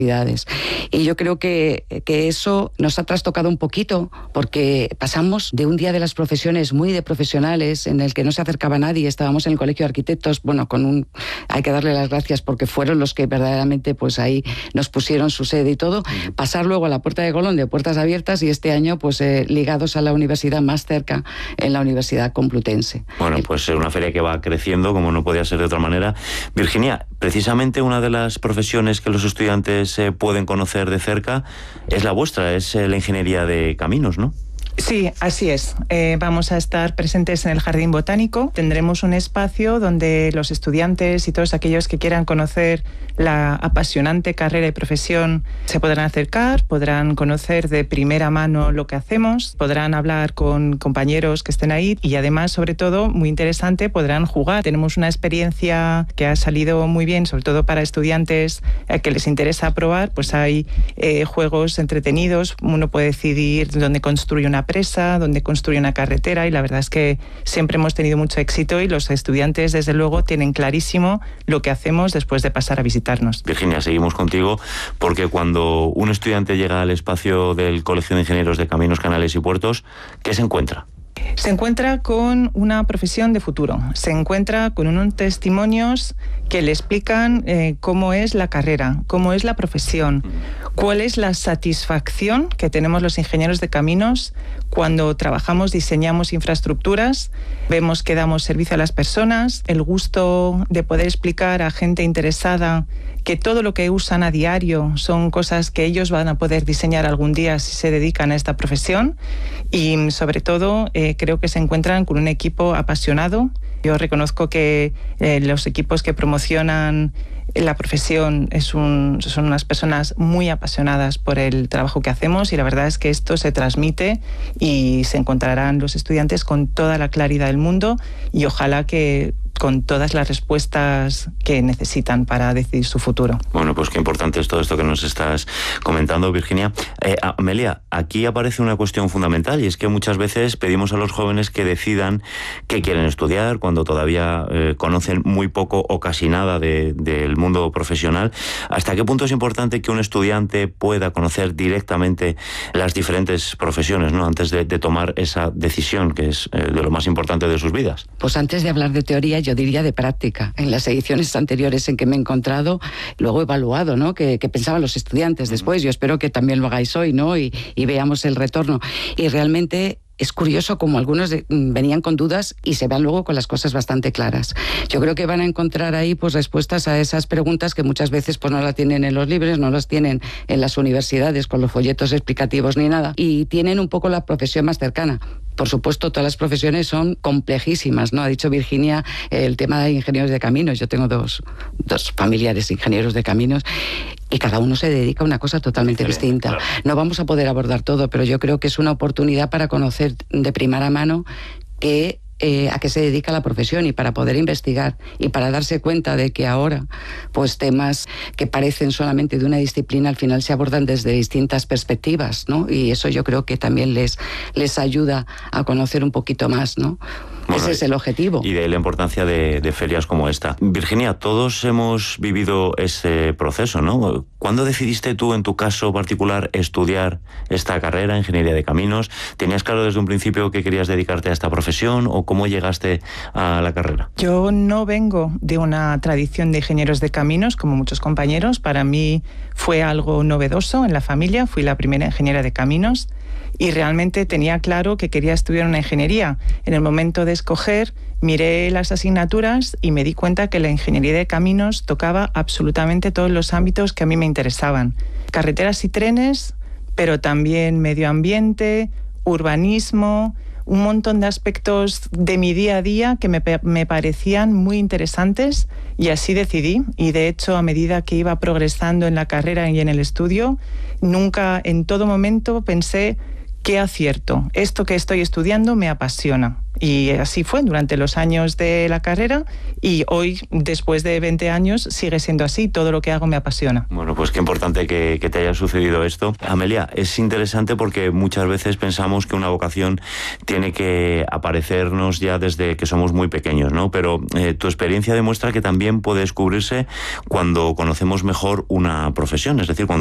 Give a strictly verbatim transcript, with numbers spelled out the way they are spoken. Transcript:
Y yo creo que, que eso nos ha trastocado un poquito, porque pasamos de un día de las profesiones muy de profesionales, en el que no se acercaba nadie, estábamos en el Colegio de Arquitectos, bueno, con un, hay que darle las gracias porque fueron los que verdaderamente pues ahí nos pusieron su sede y todo, pasar luego a la Puerta de Colón de puertas abiertas, y este año pues eh, ligados a la universidad más cerca, en la Universidad Complutense. Bueno, pues es una feria que va creciendo, como no podía ser de otra manera. Virginia, precisamente una de las profesiones que los estudiantes se pueden conocer de cerca es la vuestra, es la ingeniería de caminos, ¿no? Sí, así es. Eh, vamos a estar presentes en el Jardín Botánico. Tendremos un espacio donde los estudiantes y todos aquellos que quieran conocer la apasionante carrera y profesión se podrán acercar, podrán conocer de primera mano lo que hacemos, podrán hablar con compañeros que estén ahí y además, sobre todo, muy interesante, podrán jugar. Tenemos una experiencia que ha salido muy bien, sobre todo para estudiantes eh, que les interesa probar, pues hay eh, juegos entretenidos. Uno puede decidir dónde construye una presa, donde construye una carretera, y la verdad es que siempre hemos tenido mucho éxito y los estudiantes desde luego tienen clarísimo lo que hacemos después de pasar a visitarnos. Virginia, seguimos contigo, porque cuando un estudiante llega al espacio del Colegio de Ingenieros de Caminos, Canales y Puertos, ¿qué se encuentra? Se encuentra con una profesión de futuro, se encuentra con unos testimonios que le explican eh, cómo es la carrera, cómo es la profesión, cuál es la satisfacción que tenemos los ingenieros de caminos cuando trabajamos, diseñamos infraestructuras, vemos que damos servicio a las personas, el gusto de poder explicar a gente interesada que todo lo que usan a diario son cosas que ellos van a poder diseñar algún día si se dedican a esta profesión, y sobre todo eh, creo que se encuentran con un equipo apasionado. Yo reconozco que eh, los equipos que promocionan la profesión es un, son unas personas muy apasionadas por el trabajo que hacemos, y la verdad es que esto se transmite y se encontrarán los estudiantes con toda la claridad del mundo, y ojalá que con todas las respuestas que necesitan para decidir su futuro. Bueno, pues qué importante es todo esto que nos estás comentando, Virginia. Eh, Amelia, aquí aparece una cuestión fundamental, y es que muchas veces pedimos a los jóvenes que decidan qué quieren estudiar cuando todavía eh, conocen muy poco o casi nada de, del mundo profesional. ¿Hasta qué punto es importante que un estudiante pueda conocer directamente las diferentes profesiones, ¿no?, antes de, de tomar esa decisión, que es eh, de lo más importante de sus vidas? Pues antes de hablar de teoría, yo diría de práctica. En las ediciones anteriores en que me he encontrado, luego he evaluado, ¿no?, que, que pensaban los estudiantes después. Yo espero que también lo hagáis hoy, ¿no?, y, y veamos el retorno. Y realmente es curioso como algunos de, venían con dudas y se van luego con las cosas bastante claras. Yo creo que van a encontrar ahí pues respuestas a esas preguntas que muchas veces pues no las tienen en los libros, no las tienen en las universidades con los folletos explicativos ni nada, y tienen un poco la profesión más cercana. Por supuesto, todas las profesiones son complejísimas, ¿no? Ha dicho Virginia el tema de ingenieros de caminos. Yo tengo dos, dos familiares ingenieros de caminos, y cada uno se dedica a una cosa totalmente distinta. Claro. No vamos a poder abordar todo, pero yo creo que es una oportunidad para conocer de primera mano que Eh, a qué se dedica la profesión, y para poder investigar y para darse cuenta de que ahora pues temas que parecen solamente de una disciplina al final se abordan desde distintas perspectivas, ¿no? Y eso yo creo que también les, les ayuda a conocer un poquito más, ¿no? Bueno, ese es el objetivo. Y de ahí la importancia de, de ferias como esta. Virginia, todos hemos vivido ese proceso, ¿no? ¿Cuándo decidiste tú, en tu caso particular, estudiar esta carrera, Ingeniería de Caminos? ¿Tenías claro desde un principio que querías dedicarte a esta profesión, o cómo llegaste a la carrera? Yo no vengo de una tradición de ingenieros de caminos, como muchos compañeros. Para mí fue algo novedoso en la familia. Fui la primera ingeniera de caminos, y realmente tenía claro que quería estudiar una ingeniería. En el momento de escoger, miré las asignaturas y me di cuenta que la ingeniería de caminos tocaba absolutamente todos los ámbitos que a mí me interesaban. Carreteras y trenes, pero también medio ambiente, urbanismo, un montón de aspectos de mi día a día que me, me parecían muy interesantes, y así decidí. Y de hecho, a medida que iba progresando en la carrera y en el estudio, nunca, en todo momento, pensé qué acierto, esto que estoy estudiando me apasiona. Y así fue durante los años de la carrera y hoy, después de veinte años, sigue siendo así. Todo lo que hago me apasiona. Bueno, pues qué importante que, que te haya sucedido esto. Amelia, es interesante porque muchas veces pensamos que una vocación tiene que aparecernos ya desde que somos muy pequeños, ¿no? Pero eh, tu experiencia demuestra que también puede descubrirse cuando conocemos mejor una profesión, es decir, cuando